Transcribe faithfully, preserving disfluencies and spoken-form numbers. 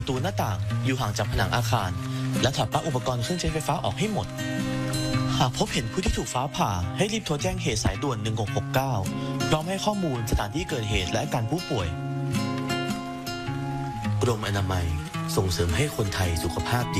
ประตูหน้าต่างอยู่ห่างจากผนังอาคารและถอดปลั๊กอุปกรณ์เครื่องใช้ไฟฟ้าออกให้หมดหากพบเห็นผู้ที่ถูกฟ้าผ่าให้รีบโทรแจ้งเหตุสายด่วนหนึ่งหกหกเก้าพร้อมให้ข้อมูลสถานที่เกิดเหตุและอาการผู้ป่วยกรมอนามัยส่งเสริมให้คนไทยสุขภาพดี